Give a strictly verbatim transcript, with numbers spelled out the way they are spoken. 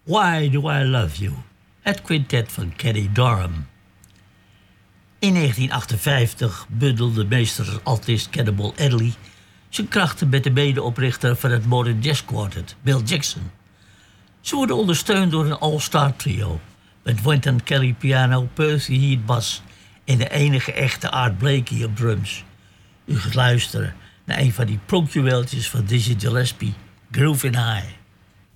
Why Do I Love You? Het quintet van Kenny Dorham. In negentien achtenvijftig bundelde meester-altist Cannonball Adderley zijn krachten met de medeoprichter van het Modern Jazz Quartet, Bill Jackson. Ze worden ondersteund door een all-star trio met Wynton Kelly piano, Percy Heath bas en de enige echte Art Blakey op drums. U gaat luisteren naar een van die pronkjuweeltjes van Dizzy Gillespie, Groovin' High.